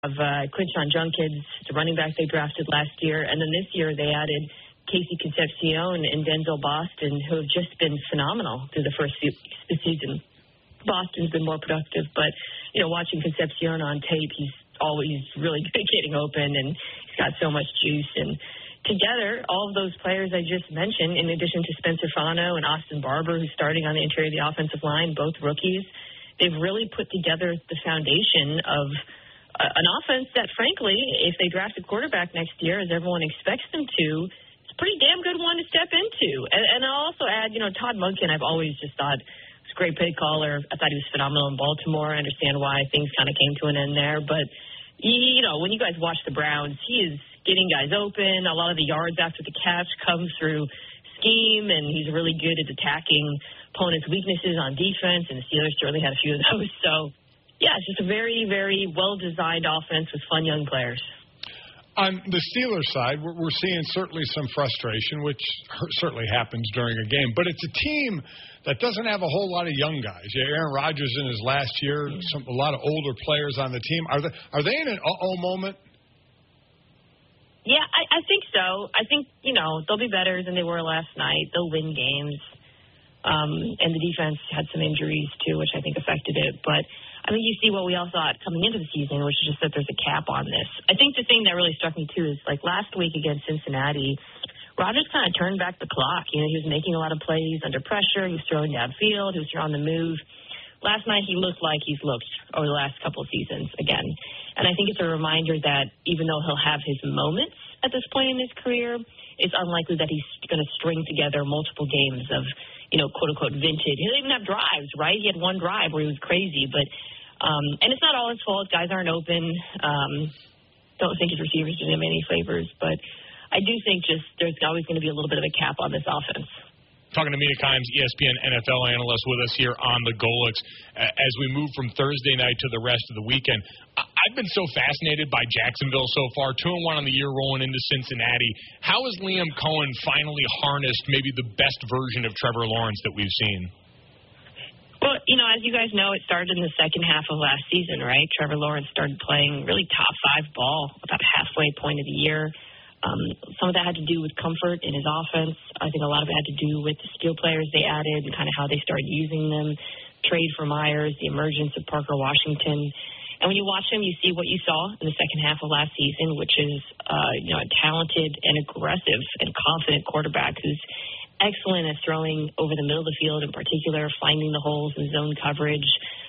of Quinshon Judkins, the running back they drafted last year. And then this year they added Casey Concepcion and Denzel Boston, who have just been phenomenal through the first few the season. Boston's been more productive, but, watching Concepcion on tape, he's always really good at getting open, and he's got so much juice. And together, all of those players I just mentioned, in addition to Spencer Fano and Austin Barber, who's starting on the interior of the offensive line, both rookies, they've really put together the foundation of an offense that, frankly, if they draft a quarterback next year, as everyone expects them to, it's a pretty damn good one to step into. And I'll also add, Todd Monken, I've always just thought was a great play caller. I thought he was phenomenal in Baltimore. I understand why things kind of came to an end there. But, when you guys watch the Browns, he is getting guys open. A lot of the yards after the catch come through scheme, and he's really good at attacking opponents' weaknesses on defense, and the Steelers certainly had a few of those. So, yeah, it's just a very, very well-designed offense with fun young players. On the Steelers side, we're seeing certainly some frustration, which certainly happens during a game. But it's a team that doesn't have a whole lot of young guys. Aaron Rodgers in his last year, a lot of older players on the team. Are they in an uh-oh moment? Yeah, I think so. I think, they'll be better than they were last night. They'll win games. And the defense had some injuries, too, which I think affected it. But I think you see what we all thought coming into the season, which is just that there's a cap on this. I think the thing that really struck me, too, is like last week against Cincinnati, Rodgers kind of turned back the clock. He was making a lot of plays under pressure. He was throwing downfield. He was on the move. Last night, he looked like he's looked over the last couple of seasons again. And I think it's a reminder that even though he'll have his moments at this point in his career, it's unlikely that he's going to string together multiple games of, quote-unquote, vintage. He didn't even have drives, right? He had one drive where he was crazy. But and it's not all his fault. Guys aren't open. Don't think his receivers did him any favors. But I do think just there's always going to be a little bit of a cap on this offense. Talking to Mina Kimes, ESPN NFL analyst with us here on the Golics. As we move from Thursday night to the rest of the weekend, I've been so fascinated by Jacksonville so far, 2-1 on the year rolling into Cincinnati. How has Liam Cohen finally harnessed maybe the best version of Trevor Lawrence that we've seen? Well, as you guys know, it started in the second half of last season, right? Trevor Lawrence started playing really top-5 ball about halfway point of the year. Some of that had to do with comfort in his offense. I think a lot of it had to do with the skill players they added and kind of how they started using them, trade for Myers, the emergence of Parker Washington. And when you watch him, you see what you saw in the second half of last season, which is a talented and aggressive and confident quarterback who's excellent at throwing over the middle of the field, in particular, finding the holes in zone coverage.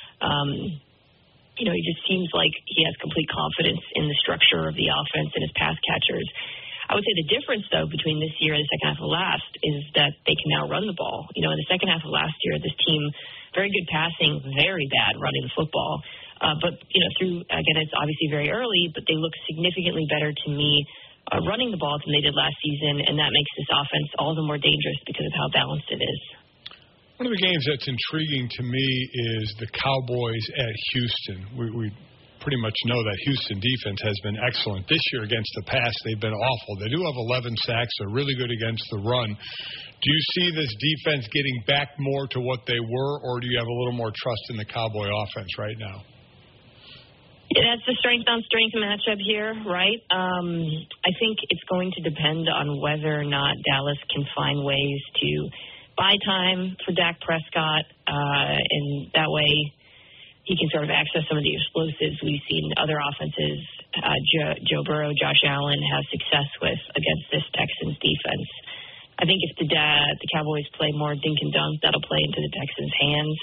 He just seems like he has complete confidence in the structure of the offense and his pass catchers. I would say the difference, though, between this year and the second half of last is that they can now run the ball. In the second half of last year, this team, very good passing, very bad running the football. But it's obviously very early, but they look significantly better to me running the ball than they did last season, and that makes this offense all the more dangerous because of how balanced it is. One of the games that's intriguing to me is the Cowboys at Houston. We pretty much know that Houston defense has been excellent. This year against the pass, they've been awful. They do have 11 sacks. They're really good against the run. Do you see this defense getting back more to what they were, or do you have a little more trust in the Cowboy offense right now? Yeah, that's the strength-on-strength matchup here, right? I think it's going to depend on whether or not Dallas can find ways to buy time for Dak Prescott, and that way he can sort of access some of the explosives we've seen other offenses, Joe Burrow, Josh Allen, have success with against this Texans defense. I think if the Cowboys play more dink and dunk, that'll play into the Texans' hands.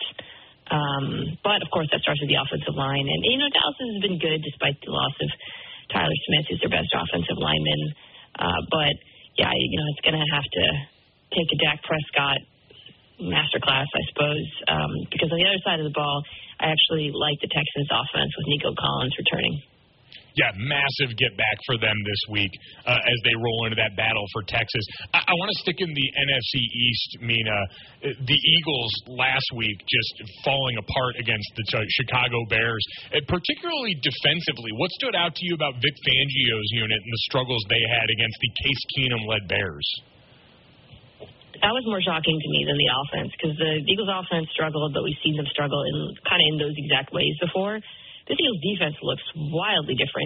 But, of course, that starts with the offensive line. And, Dallas has been good despite the loss of Tyler Smith, who's their best offensive lineman. But, yeah, it's going to have to take a Dak Prescott masterclass, I suppose, because on the other side of the ball, I actually like the Texans' offense with Nico Collins returning. Yeah, massive get back for them this week as they roll into that battle for Texas. I want to stick in the NFC East, Mina. The Eagles last week just falling apart against the Chicago Bears, particularly defensively. What stood out to you about Vic Fangio's unit and the struggles they had against the Case Keenum-led Bears? That was more shocking to me than the offense, because the Eagles' offense struggled, but we've seen them struggle in those exact ways before. This Eagles' defense looks wildly different.